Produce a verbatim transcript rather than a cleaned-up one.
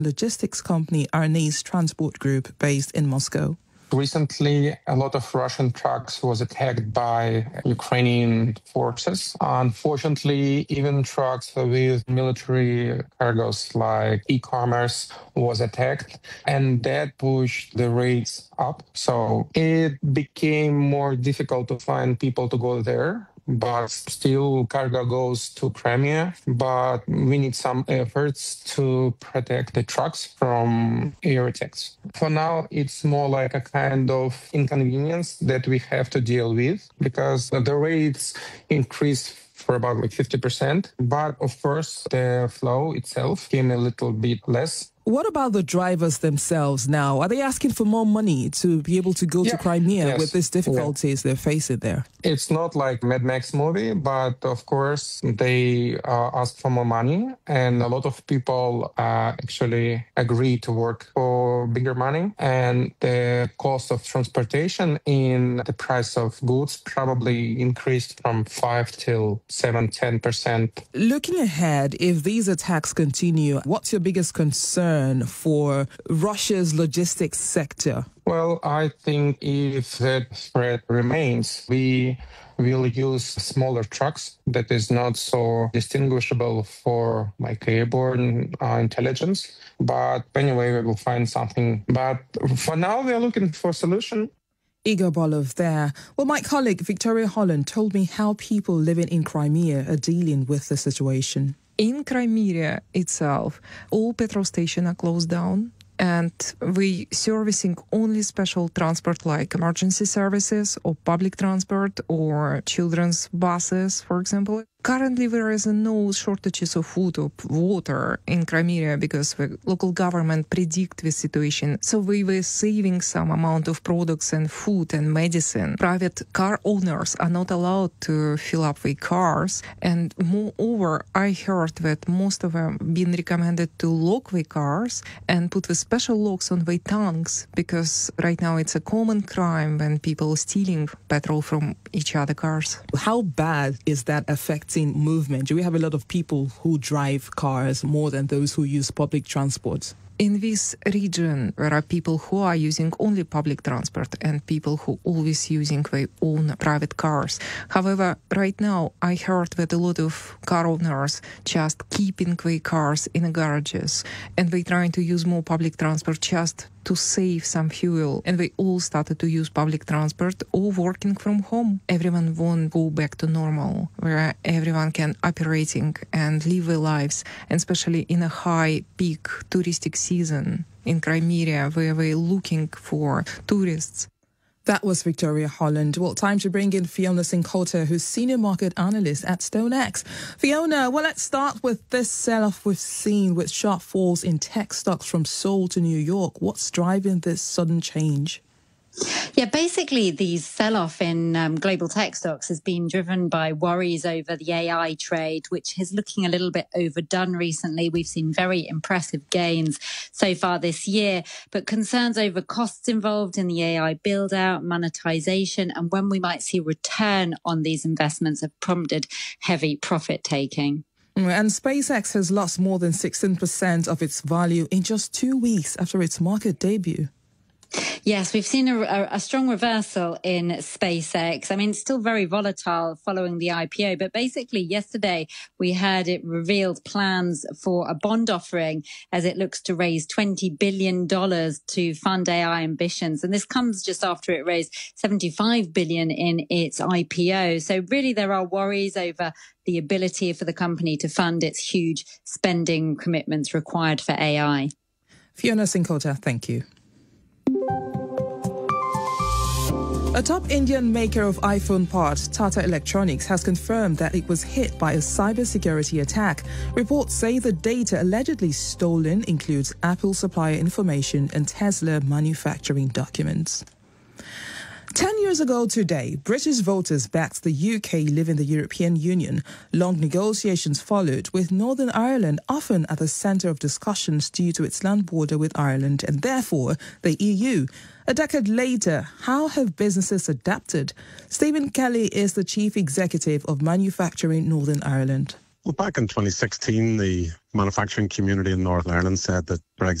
logistics company Arnis Transport Group based in Moscow. Recently, a lot of Russian trucks was attacked by Ukrainian forces. Unfortunately, even trucks with military cargoes like e-commerce was attacked, and that pushed the rates up. So it became more difficult to find people to go there. But still, cargo goes to Crimea. But we need some efforts to protect the trucks from air attacks. For now, it's more like a kind of inconvenience that we have to deal with because the rates increased for about like fifty percent. But of course, the flow itself came a little bit less. What about the drivers themselves now? Are they asking for more money to be able to go yeah. to Crimea yes. with these difficulties yeah. they're facing there? It's not like Mad Max movie, but of course they uh, ask for more money, and a lot of people uh, actually agree to work for bigger money. And the cost of transportation in the price of goods probably increased from five till seven, ten percent. Looking ahead, if these attacks continue, what's your biggest concern for Russia's logistics sector? Well, I think if that threat remains, we will use smaller trucks that is not so distinguishable for like airborne uh, intelligence. But anyway, we will find something. But for now, we are looking for a solution. Igor Bolov there. Well, my colleague Victoria Holland told me how people living in Crimea are dealing with the situation. In Crimea itself, all petrol stations are closed down, and we servicing only special transport like emergency services or public transport or children's buses, for example. Currently, there is no shortages of food or water in Crimea because the local government predict the situation. So we were saving some amount of products and food and medicine. Private car owners are not allowed to fill up their cars. And moreover, I heard that most of them been recommended to lock their cars and put the special locks on their tanks because right now it's a common crime when people are stealing petrol from each other cars. How bad is that affecting movement? Do we have a lot of people who drive cars more than those who use public transport? In this region, there are people who are using only public transport and people who always using their own private cars. However, right now, I heard that a lot of car owners just keeping their cars in the garages and they trying to use more public transport just to save some fuel. And they all started to use public transport or working from home. Everyone won't go back to normal, where everyone can operating and live their lives, and especially in a high peak touristic season in Crimea, where we're looking for tourists. That was Victoria Holland. Well, time to bring in Fiona Cincotta, who's Senior Market Analyst at StoneX. Fiona, well, let's start with this sell-off we've seen with sharp falls in tech stocks from Seoul to New York. What's driving this sudden change? Yeah, basically the sell-off in um, global tech stocks has been driven by worries over the A I trade, which is looking a little bit overdone recently. We've seen very impressive gains so far this year, but concerns over costs involved in the A I build-out, monetization, and when we might see return on these investments have prompted heavy profit-taking. And SpaceX has lost more than sixteen percent of its value in just two weeks after its market debut. Yes, we've seen a, a, a strong reversal in SpaceX. I mean, it's still very volatile following the I P O, but basically yesterday we heard it revealed plans for a bond offering as it looks to raise twenty billion dollars to fund A I ambitions. And this comes just after it raised seventy-five billion dollars in its I P O. So really there are worries over the ability for the company to fund its huge spending commitments required for A I. Fiona Cincotta, thank you. A top Indian maker of iPhone parts, Tata Electronics, has confirmed that it was hit by a cybersecurity attack. Reports say the data allegedly stolen includes Apple supplier information and Tesla manufacturing documents. Ten years ago today, British voters backed the U K leaving the European Union. Long negotiations followed, with Northern Ireland often at the centre of discussions due to its land border with Ireland and therefore the E U. A decade later, how have businesses adapted? Stephen Kelly is the chief executive of Manufacturing Northern Ireland. Well, back in twenty sixteen, the manufacturing community in Northern Ireland said that Brexit